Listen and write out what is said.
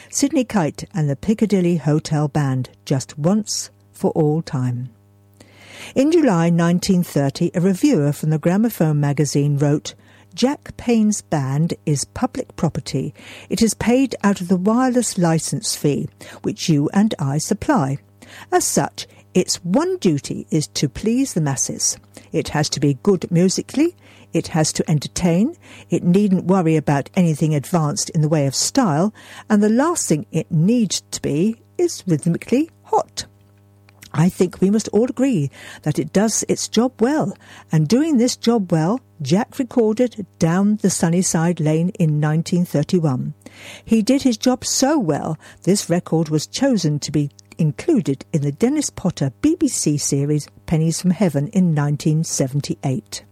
Sidney Kite and the Piccadilly Hotel Band, Just Once for All Time. In July 1930, a reviewer from the Gramophone magazine wrote, "Jack Payne's band is public property. It is paid out of the wireless licence fee, which you and I supply. As such, its one duty is to please the masses. It has to be good musically, it has to entertain, it needn't worry about anything advanced in the way of style, and the last thing it needs to be is rhythmically hot. I think we must all agree that it does its job well, and doing this job well, Jack recorded Down the Sunnyside Lane in 1931. He did his job so well, this record was chosen to be included in the Dennis Potter BBC series Pennies from Heaven in 1978.